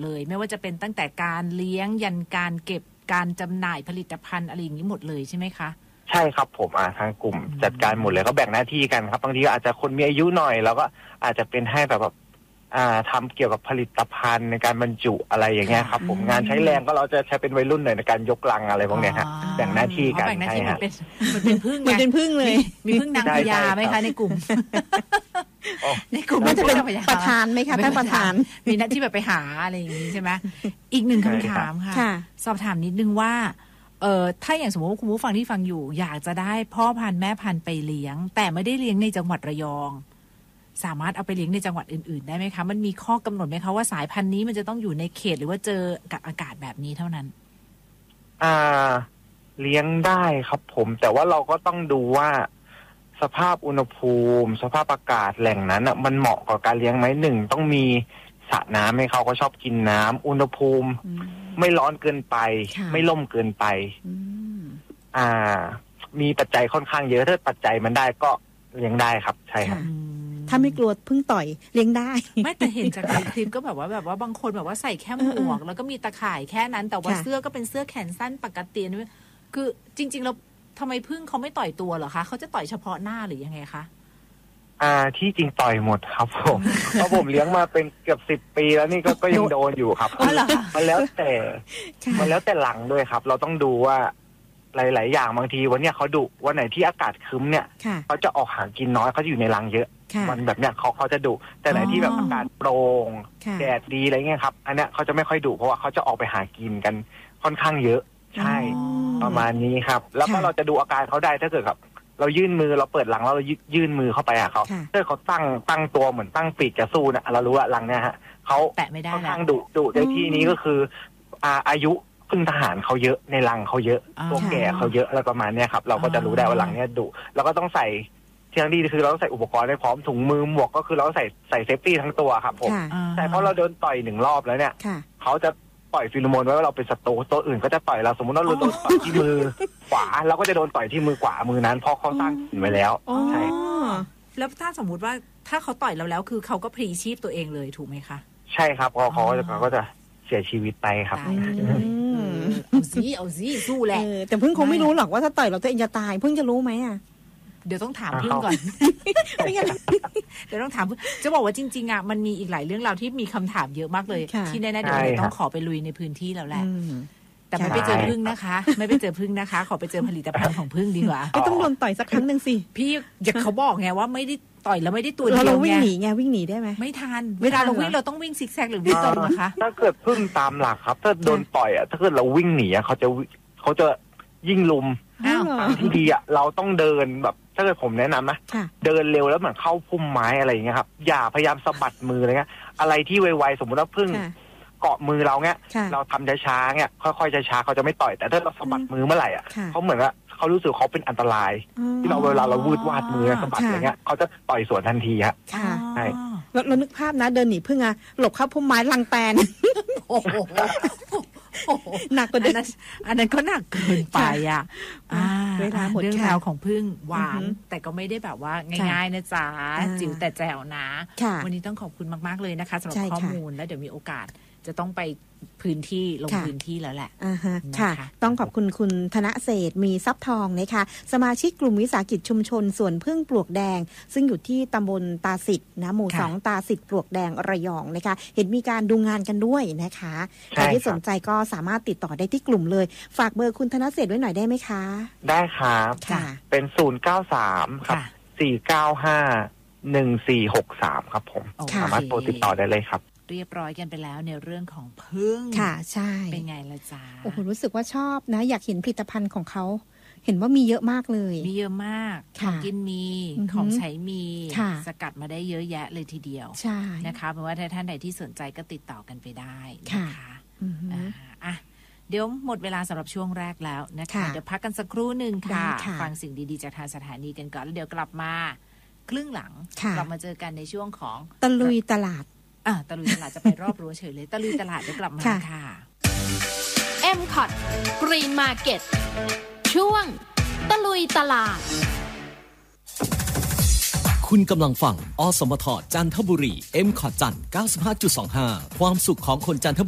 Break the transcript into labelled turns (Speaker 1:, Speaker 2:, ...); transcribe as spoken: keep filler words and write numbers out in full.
Speaker 1: เลยไม่ว่าจะเป็นตั้งแต่การเลี้ยงยันการเก็บการจำหน่ายผลิตภัณฑ์อะไรอย่างนี้หมดเลยใช่ไหมคะ
Speaker 2: ใช่ครับผมอ่าทางกลุ่มจัดการหมดเลยเขาแบ่งหน้าที่กันครับบางทีก็อาจจะคนมีอายุหน่อยแล้วก็อาจจะเป็นให้แบบแบบอ่าทำเกี่ยวกับผลิตภัณฑ์ในการบรรจุอะไรอย่างเงี้ยครับผมงานใช้แรงก็เราจะใช้เป็นวัยรุ่นหน่อยในการยกลังอะไรพวกเนี้ยฮะแบ่งหน้าที่กัน
Speaker 1: ใช่ฮะมันเป็นพึ่ง
Speaker 3: มันเป็นพึ่งเลย
Speaker 1: มีพึ่งนางพญาไหมคะในกลุ่มในกลุ่ม
Speaker 3: มันจะเป็นประธานไหมคะท่านประธาน
Speaker 1: มีหน้าที่แบบไปหาอะไรอย่างนี้ใช่ไหมอีกหนึ่งคำถามค่ะสอบถามนิดนึงว่าเอ่อถ้าอย่างสมมติว่าคุณผู้ฟังที่ฟังอยู่อยากจะได้พ่อพันธุ์แม่พันธุ์ไปเลี้ยงแต่ไม่ได้เลี้ยงในจังหวัดระยองสามารถเอาไปเลี้ยงในจังหวัดอื่นๆได้ไหมคะมันมีข้อกำหนดไหมคะว่าสายพันธุ์นี้มันจะต้องอยู่ในเขตหรือว่าเจอกับอากาศแบบนี้เท่านั้น
Speaker 2: อ่าเลี้ยงได้ครับผมแต่ว่าเราก็ต้องดูว่าสภาพอุณหภูมิสภาพอากาศแหล่งนั้นอ่ะมันเหมาะกับการเลี้ยงไหมหนึ่งต้องมีสระน้ำให้เขาก็ชอบกินน้ำอุณหภูมิไม่ร้อนเกินไปไม่ร่มเกินไปอ่ามีปัจจัยค่อนข้างเยอะถ้าปัจจัยมันได้ก็เลี้ยงได้ครับใช่ครับ
Speaker 3: ถ้าไม่กลัวพึ่งต่อยเลี้ยงได้
Speaker 1: ไม่แต่เห็นจากในคลิปก็แบบว่าแบบว่าบางคนแบบว่าใส่แค่หมวกแล้วก็มีตะข่ายแค่นั้นแต่ว่าเสื้อก็เป็นเสื้อแขนสั้นปกตินี่คือจริงๆแล้วทำไมพึ่งเขาไม่ต่อยตัวเหรอคะเขาจะต่อยเฉพาะหน้าหรือยังไงคะ
Speaker 2: อ่าที่จริงต่อยหมดครับผมเพราะผมเลี้ยงมาเป็นเกือบสิบปีแล้วนี่ก็ก็ยังโดนอยู่ครับมันแล้วแต่มันแล้วแต่หลังด้วยครับเราต้องดูว่าหลายๆอย่างบางทีวันเนี้ยเขาดุวันไหนที่อากาศครึ้มเนี่ยเขาจะออกหากินน้อยเขาจะอยู่ในรังเยอะวันแบบเนี้ยเขาเขาจะดุแต่ไหนที่แบบอากาศโปร่งแดดดีอะไรเงี้ยครับอันเนี้ยเขาจะไม่ค่อยดุเพราะว่าเขาจะออกไปหากินกันค่อนข้างเยอะใช่ประมาณนี้ครับแล้วก็เราจะดูอาการเขาได้ถ้าเกิดครับเรายื่นมือเราเปิดหลังแล้วเรายื่นมือเข้าไปอ่ะเขาถ้าเขาตั้งตั้งตัวเหมือนตั้งปีกจะสู้นะเรารู้ว่าหลังเนี้ยฮะเขาค่อนข้างดุดุในที่นี้ก็คืออาอายุพึ่งทหารเขาเยอะในรังเขาเยอะตัวแก่เขาเยอะอะไรประมาณนี้ครับเราก็จะรู้ได้ว่าหลังเนี้ยดุเราก็ต้องใส่ที่ทั้งดีคือเราต้องใส่อุปกรณ์ให้พร้อมถุงมือหมวกก็คือเราใส่ใส่เซฟตี้ทั้งตัวครับผมใช่เพราะเราโดนต่อยหนึ่งรอบแล้วเนี่ยเขาจะปล่อยฟีโรโมนไว้ว่าเราเป็นศัตรูตัวอื่นก็จะต่อยเราสมมติว่าเราโดนต่อยที่มือขวาเราก็จะโดนต่อยที่มือขวามือนั้นเพราะเขาสร้างกลิ่นไว้แล้วใช่
Speaker 1: แล้วถ้าสมมุติว่าถ้าเขาต่อยเราแล้วคือเขาก็พลีชีพตัวเองเลยถูกไหมคะ
Speaker 2: ใช่ครับเขาเขาเขาก็จะเสียชีวิตไปครับ
Speaker 1: เอาสิเอาสิสู้แหละ
Speaker 3: แต่พึ่งคงไม่รู้หรอกว่าถ้าต่อยเราตัวเองจะตายพึ่งจะรู้ไหมอ่ะ
Speaker 1: เดี๋ยวต้องถามพึ่งก่อนเดี๋ยวต้องถามพึ่งจะบอกว่าจริงๆอ่ะมันมีอีกหลายเรื่องราวที่มีคำถามเยอะมากเลยที่แน่ๆเดี๋ยวต้องขอไปลุยในพื้นที่แล้วแหละแต่ไม่ไปเจอพึ่งนะคะไม่ไปเจอพึ่งนะคะขอไปเจอผลิตภัณฑ์ของพึ่งดีกว่า
Speaker 3: ก็ต้องโดนต่อยสักครั้งหนึ่งสิ
Speaker 1: พี่อย่าเขาบอกไงว่าไม่ได้ต่อยแล้วไม่ได้ตัวเดียวไง
Speaker 3: เราวิ่งหนีไงวิ่งหนีได้ไหม
Speaker 1: ไม่ทันเวลาเราวิ่งเราต้องวิ่งซิกแซกหรือวิ่งตรงนะคะ
Speaker 2: ถ้าเกิดพึ่งตามหลักครับถ้าโดนต่อยอ่ะถ้าเกิดเราวิ่งหนีเขาจะเขาจะยิ่งลุมที่ดีอ่ะเราต้องเดินแบบถ้าเกิดผมแนะนำนะเดินเร็วแล้วเหมือนเข้าพุ่มไม้อะไรอย่างเงี้ยครับอย่าพยายามสะบัดมืออะไรเงี้ยอะไรที่ไวๆสมมติว่าพึ่งเกาะมือเราเงี้ยเราทำช้าๆเงี้ยค่อยๆช้าๆเขาจะไม่ต่อยแต่ถ้าเราสะบัดมือเมื่อไหร่อ่ะเขาเหมือนว่าเขารู้สึกเขาเป็นอันตรายที่เราเวลาเราวืดวาดมือสะบัดอะไรเงี้ยเขาจะต่อยสวนทันทีฮะใช่
Speaker 3: เรานึกภาพนะเดินหนีพึ่งอะหลบเข้าพุ่มไม้ลังแตนหนักกว่านั้น
Speaker 1: อันนั้นก็หนักเกินไปอ่ะเรื่องราวของพึ่งหวานแต่ก็ไม่ได้แบบว่าง่ายๆนะจ๊ะจิ๋วแต่แจ๋วนะวันนี้ต้องขอบคุณมากๆเลยนะคะสำหรับข้อมูลแล้วเดี๋ยวมีโอกาสจะต้องไปพื้นที่ลงพื้นที่แล้วแหละ
Speaker 3: ค่ะต้องขอบคุณคุณธนเศรษฐ์มีทรัพย์ทองนะคะสมาชิกกลุ่มวิสาหกิจชุมชนสวนพึ่งปลวกแดงซึ่งอยู่ที่ตำบลตาสิทธิ์นะหมู่สองตาสิทธิ์ปลวกแดงระยองนะคะเห็นมีการดูงานกันด้วยนะคะใครที่สนใจก็สามารถติดต่อได้ที่กลุ่มเลยฝากเบอร์คุณธนเศรษฐ์ไว้หน่อยได้ไหมคะ
Speaker 2: ได้ครับเป็นศูนย์เก้าสามครับสี่เก้าห้าหนึ่งสี่หกสามครับผมสามารถโทรติดต่อได้เลยครับ
Speaker 1: เรียบร้อยกันไปแล้วในเรื่องของพึ่ง
Speaker 3: ค่ะใช่
Speaker 1: เป็นไงล่ะจ๊ะ
Speaker 3: โอ้โหรู้สึกว่าชอบนะอยากเห็นผลิตภัณฑ์ของเขาเห็นว่ามีเยอะมากเลย
Speaker 1: มีเยอะมากของกินมีของใช้มีสกัดมาได้เยอะแยะเลยทีเดียว
Speaker 3: ใช่
Speaker 1: นะคะเพราะว่าถ้าท่านใดที่สนใจก็ติดต่อกันไปได้นะคะอ่ะเดี๋ยวหมดเวลาสำหรับช่วงแรกแล้วนะคะเดี๋ยวพักกันสักครู่หนึ่งค่ะฟังสิ่งดีๆจากทางสถานีกันก่อนแล้วเดี๋ยวกลับมาครึ่งหลังกลับมาเจอกันในช่วงของ
Speaker 3: ตะลุยตลาด
Speaker 1: อ่ะตะลุยตลาดจะไปรอบรั้วเฉยเลยตะลุยตลาดเดี๋ยวกลับมาค่ะ
Speaker 4: เอ็ม คอ ที Green Market ช่วงตะลุยตลาด
Speaker 5: คุณกำลังฟังอสมทจันทบุรี เอ็ม คอ ที จันทร์ เก้าสิบห้าจุดสองห้า ความสุขของคนจันทบุรี